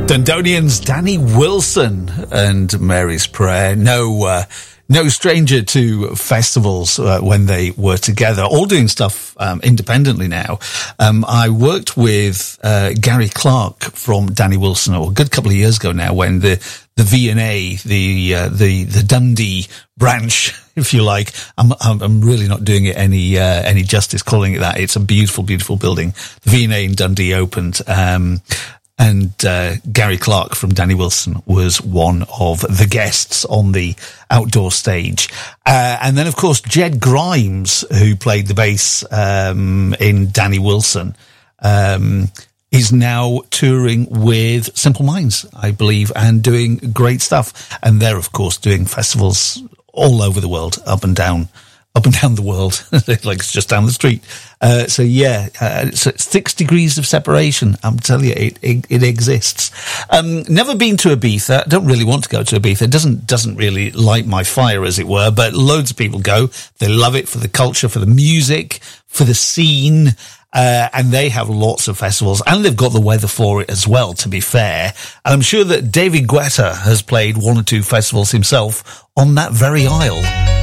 Dundonians, Danny Wilson and Mary's Prayer. No stranger to festivals when they were together, all doing stuff independently now. I worked with Gary Clark from Danny Wilson a good couple of years ago now, when the V&A, the Dundee branch, if you like. I'm really not doing it any justice calling it that. It's a beautiful, beautiful building. The V&A in Dundee opened. And Gary Clark from Danny Wilson was one of the guests on the outdoor stage. And then, of course, Jed Grimes, who played the bass in Danny Wilson, is now touring with Simple Minds, I believe, and doing great stuff. And they're, of course, doing festivals all over the world, up and down the world, like it's just down the street. So 6 degrees of separation. I'm telling you, it exists. Never been to Ibiza. Don't really want to go to Ibiza. It doesn't really light my fire, as it were, but loads of people go. They love it for the culture, for the music, for the scene. And they have lots of festivals, and they've got the weather for it as well, to be fair. And I'm sure that David Guetta has played one or two festivals himself on that very isle.